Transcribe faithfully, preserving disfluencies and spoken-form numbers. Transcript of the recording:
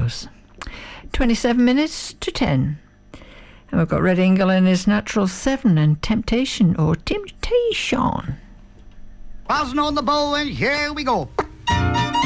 hours. twenty-seven minutes to ten. And we've got Red Ingle in his natural seven and Temptation or Temptation. Buzzing on the bow and here we go.